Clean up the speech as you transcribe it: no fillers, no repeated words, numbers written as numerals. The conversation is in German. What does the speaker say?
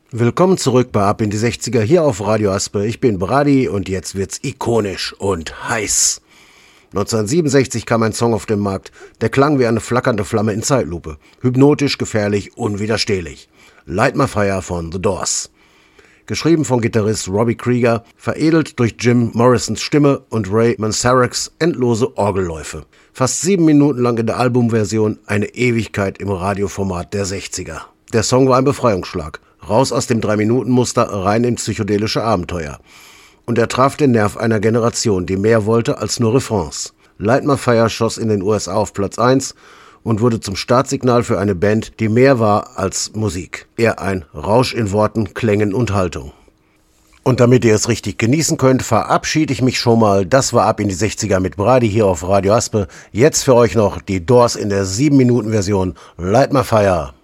Willkommen zurück bei Ab in die 60er hier auf Radio Aspe. Ich bin Brady und jetzt wird's ikonisch und heiß. 1967 kam ein Song auf den Markt, der klang wie eine flackernde Flamme in Zeitlupe. Hypnotisch, gefährlich, unwiderstehlich. Light My Fire von The Doors. Geschrieben von Gitarrist Robbie Krieger, veredelt durch Jim Morrisons Stimme und Ray Manzareks endlose Orgelläufe. Fast 7 Minuten lang in der Albumversion, eine Ewigkeit im Radioformat der 60er. Der Song war ein Befreiungsschlag. Raus aus dem 3-Minuten-Muster, rein in psychedelische Abenteuer. Und er traf den Nerv einer Generation, die mehr wollte als nur Refrains. Light My Fire schoss in den USA auf Platz 1 und wurde zum Startsignal für eine Band, die mehr war als Musik. Eher ein Rausch in Worten, Klängen und Haltung. Und damit ihr es richtig genießen könnt, verabschiede ich mich schon mal. Das war Ab in die 60er mit Brady hier auf Radio Aspe. Jetzt für euch noch die Doors in der 7-Minuten-Version Light My Fire.